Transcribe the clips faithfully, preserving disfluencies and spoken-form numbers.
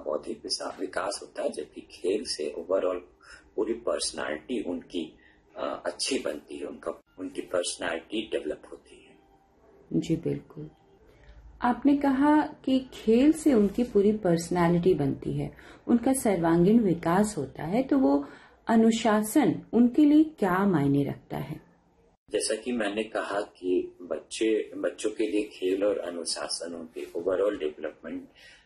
बौद्धिक विकास होता है, जबकि खेल से ओवरऑल पूरी पर्सनालिटी उनकी अच्छी बनती है, उनका उनकी पर्सनालिटी डेवलप होती है। जी बिल्कुल, आपने कहा कि खेल से उनकी पूरी पर्सनालिटी बनती है, उनका सर्वांगीण विकास होता है, तो वो अनुशासन उनके लिए क्या मायने रखता है? जैसा कि मैंने कहा कि बच्चे बच्चों के लिए खेल और अनुशासन उनके ओवरऑल डेवलपमेंट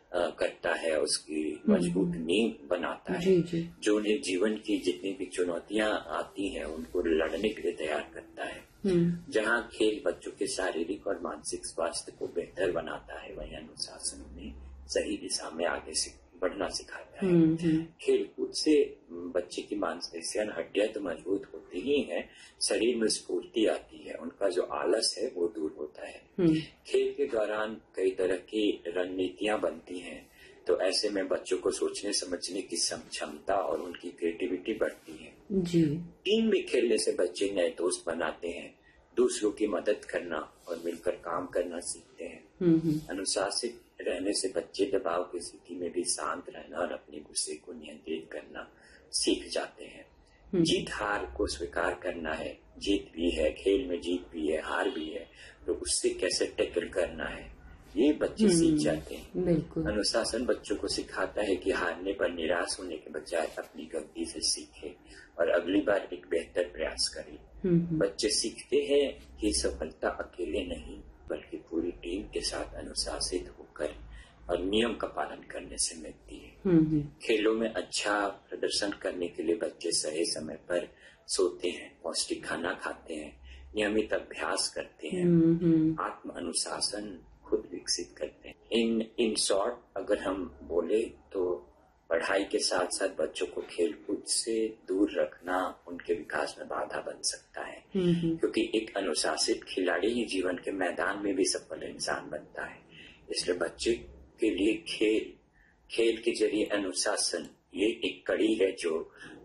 करता है, उसकी मजबूत नींव बनाता है, जी जी। जो उन्हें जीवन की जितनी भी चुनौतियां आती हैं उनको लड़ने के लिए तैयार करता है। जहां खेल बच्चों के शारीरिक और मानसिक स्वास्थ्य को बेहतर बनाता है, वहीं अनुशासन उन्हें सही दिशा में आगे से बढ़ना सिखाता है। खेल कूद से बच्चे की मांसपेशियां हड्डियां तो मजबूत होती ही हैं, शरीर में स्फूर्ति आती है, उनका जो आलस है वो दूर होता है। खेल के दौरान कई तरह की रणनीतियां बनती हैं, तो ऐसे में बच्चों को सोचने समझने की क्षमता और उनकी क्रिएटिविटी बढ़ती है। जी। टीम में खेलने से बच्चे नए दोस्त बनाते हैं, दूसरों की मदद करना और मिलकर काम करना सीखते हैं। अनुशासित रहने से बच्चे दबाव की स्थिति में भी शांत रहना और अपने गुस्से को नियंत्रित करना सीख जाते हैं। जीत हार को स्वीकार करना है, जीत भी है, खेल में जीत भी है, हार भी है, तो उससे कैसे टैकल करना है ये बच्चे सीख जाते हैं। बिल्कुल। अनुशासन बच्चों को सिखाता है कि हारने पर निराश होने के बजाय अपनी गलती से सीखे और अगली बार एक बेहतर प्रयास करें। बच्चे सीखते हैं कि सफलता अकेले नहीं बल्कि पूरी टीम के साथ अनुशासित होकर और नियम का पालन करने से मिलती है। खेलों में अच्छा प्रदर्शन करने के लिए बच्चे सही समय पर सोते हैं, पौष्टिक खाना खाते हैं, नियमित अभ्यास करते हैं, आत्म अनुशासन खुद विकसित करते हैं। इन इन शॉर्ट अगर हम बोले तो पढ़ाई के साथ साथ बच्चों को खेल कूद से दूर रखना उनके विकास में बाधा बन सकता है, क्योंकि एक अनुशासित खिलाड़ी ही जीवन के मैदान में भी सफल इंसान बनता है। इसलिए बच्चे के लिए खेल खेल के जरिए अनुशासन ये एक कड़ी है जो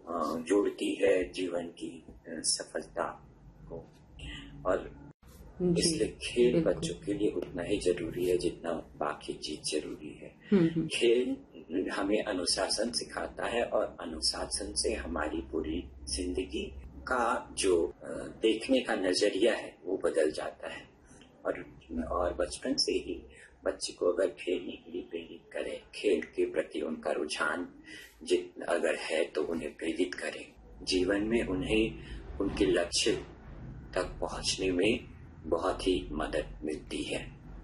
जोड़ती है जीवन की सफलता को, और इसलिए खेल बच्चों के लिए उतना ही जरूरी है जितना बाकी चीज जरूरी है। खेल हमें अनुशासन सिखाता है और अनुशासन से हमारी पूरी जिंदगी का जो देखने का नजरिया है वो बदल जाता है। और और बचपन से ही बच्चे को अगर खेलने के लिए प्रेरित करें, खेल के प्रति उनका रुझान जितना अगर है तो उन्हें प्रेरित करें, जीवन में उन्हें उनके लक्ष्य तक पहुंचने में बहुत ही मदद मिलती है।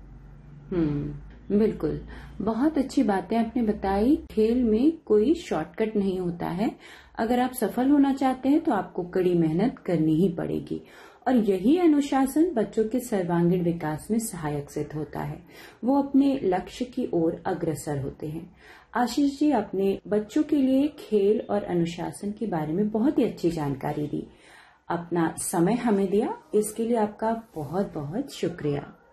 हम्म बिल्कुल, बहुत अच्छी बातें आपने बताई। खेल में कोई शॉर्टकट नहीं होता है, अगर आप सफल होना चाहते हैं तो आपको कड़ी मेहनत करनी ही पड़ेगी, और यही अनुशासन बच्चों के सर्वांगीण विकास में सहायक सिद्ध होता है, वो अपने लक्ष्य की ओर अग्रसर होते हैं। आशीष जी, आपने बच्चों के लिए खेल और अनुशासन के बारे में बहुत ही अच्छी जानकारी दी, अपना समय हमें दिया, इसके लिए आपका बहुत बहुत शुक्रिया।